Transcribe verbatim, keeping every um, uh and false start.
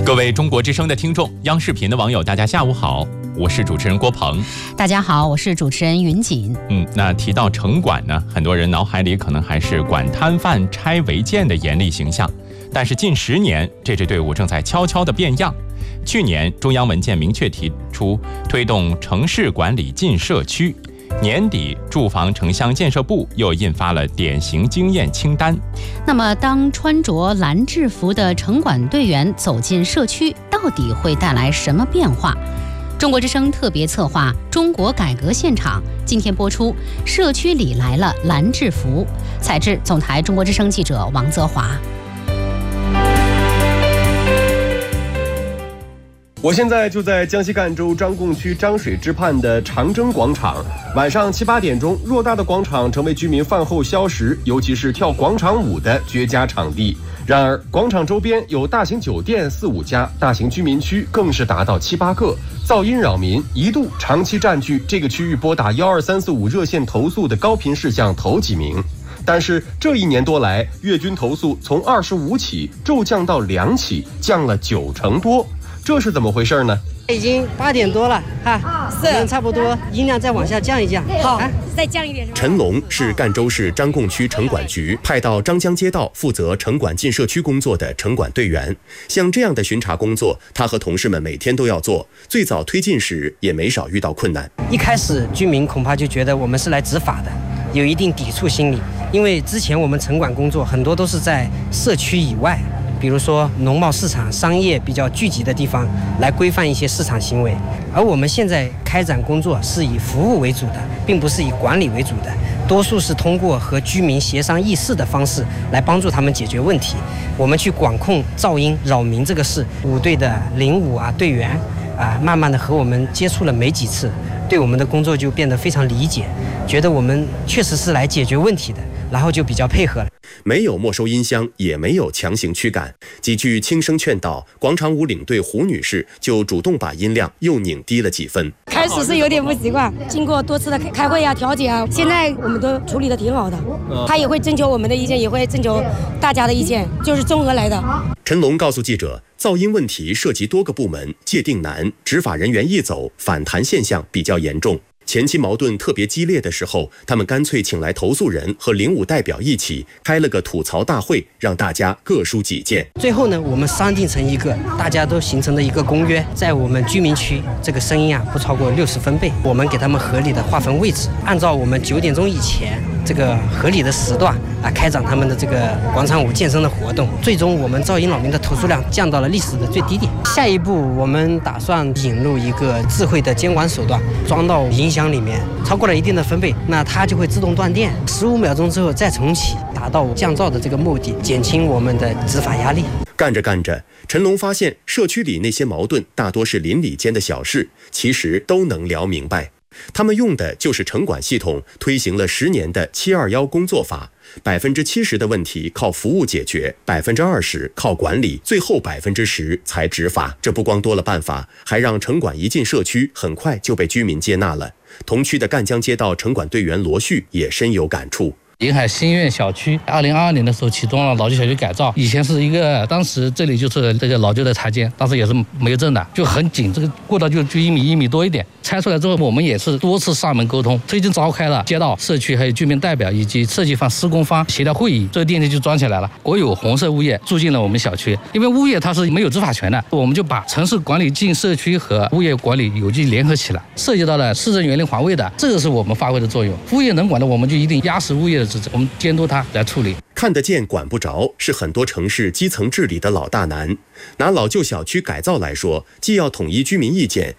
各位中国之声的听众，央视频的网友，大家下午好，我是主持人郭鹏。 大家好，我是主持人云锦。 嗯，那提到城管呢，很多人脑海里可能还是管摊贩、拆违建的严厉形象。但是近十年，这支队伍正在悄悄地变样。去年，中央文件明确提出推动城市管理进社区。年底，住房城乡建设部又印发了典型经验清单。 那么，当穿着蓝制服的城管队员走进社区，到底会带来什么变化？中国之声特别策划《中国改革现场》今天播出，社区里来了蓝制服。采制总台中国之声记者王泽华。 我现在就在江西赣州张贡区张水之畔的长征广场。晚上七八点钟，偌大的广场成为居民饭后消食，尤其是跳广场舞的绝佳场地。然而，广场周边有大型酒店四五家，大型居民区更是达到七八个，噪音扰民，一度长期占据这个区域拨打幺二三四五热线投诉的高频事项头几名。但是这一年多来，月均投诉从二十五起骤降到两起，降了九成多。这是怎么回事呢？ 已经八点多了哈，是差不多，音量再往下降一降。 好，啊、再降一点。 陈龙是赣州市张贡区城管局派到张江街道负责城管进社区工作的城管队员。像这样的巡查工作，他和同事们每天都要做。最早推进时也没少遇到困难。 一开始居民恐怕就觉得我们是来执法的，有一定抵触心理，因为之前我们城管工作很多都是在社区以外。比如说农贸市场、商业比较聚集的地方，来规范一些市场行为。而我们现在开展工作是以服务为主的，并不是以管理为主的，多数是通过和居民协商议事的方式来帮助他们解决问题。我们去管控噪音扰民这个事，五队的零五啊队员啊，慢慢的和我们接触了没几次，对我们的工作就变得非常理解，觉得我们确实是来解决问题的，然后就比较配合了。 没有没收音箱，也没有强行驱赶，几句轻声劝导，广场舞领队胡女士就主动把音量又拧低了几分。 开始是有点不习惯，经过多次的开会啊、调解啊，现在我们都处理的挺好的。他也会征求我们的意见，也会征求大家的意见，就是综合来的。 陈龙告诉记者，噪音问题涉及多个部门，界定难，执法人员一走，反弹现象比较严重。前期矛盾特别激烈的时候，他们干脆请来投诉人和零五代表一起开了个吐槽大会，让大家各抒己见。 最后呢，我们商定成一个大家都形成的一个公约，在我们居民区这个声音啊不超过六十分贝，我们给他们合理的划分位置，按照我们九点钟以前这个合理的时段啊开展他们的这个广场舞健身的活动。最终我们噪音扰民的投诉量降到了历史的最低点。下一步我们打算引入一个智慧的监管手段，装到音响里面，超过了一定的分贝，那它就会自动断电，十五秒钟之后再重启，达到降噪的这个目的，减轻我们的执法压力。 干着干着，陈龙发现社区里那些矛盾大多是邻里间的小事，其实都能聊明白。他们用的就是城管系统推行了十年的七二幺工作法，百分之七十的问题靠服务解决，百分之二十靠管理，最后百分之十才执法。这不光多了办法，还让城管一进社区，很快就被居民接纳了。同区的赣江街道城管队员罗旭也深有感触。 临海新苑小区二零二二年的时候启动了老旧小区改造，以前是一个，当时这里就是这个老旧的拆间，当时也是没有证的，就很紧，这个过道就就一米一米多一点。拆出来之后，我们也是多次上门沟通，最近召开了街道、社区还有居民代表以及设计方、施工方协调会议，这个电梯就装起来了。国有红色物业住进了我们小区，因为物业它是没有执法权的，我们就把城市管理进社区和物业管理有机联合起来，涉及到了市政园林环卫的，这个是我们发挥的作用。物业能管的，我们就一定压实物业的职责，我们监督它来处理。 看得见管不着是很多城市基层治理的老大难。拿老旧小区改造来说，既要统一居民意见，